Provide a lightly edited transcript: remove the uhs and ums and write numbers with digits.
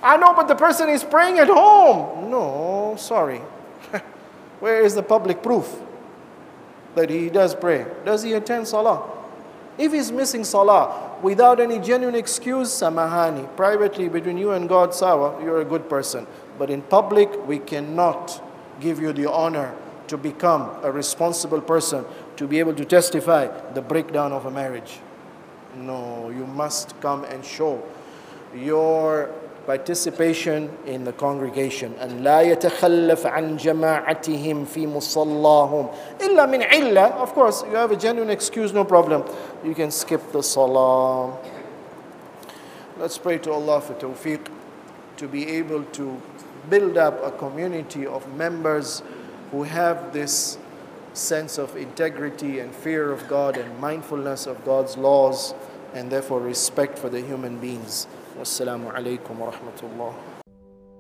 I know, but the person is praying at home. No, sorry. Where is the public proof that he does pray? Does he attend salah? If he's missing salah without any genuine excuse, samahani. Privately, between you and God, sawa, you're a good person. But in public, we cannot give you the honor to become a responsible person, to be able to testify the breakdown of a marriage. No, you must come and show your participation in the congregation. And لا يتخلف عن جماعتهم في مصلاهم إلا من علة. Of course, you have a genuine excuse, no problem. You can skip the salah. Let's pray to Allah for tawfiq to be able to build up a community of members who have this sense of integrity and fear of God and mindfulness of God's laws, and therefore respect for the human beings. Wassalamu alaikum wa rahmatullah.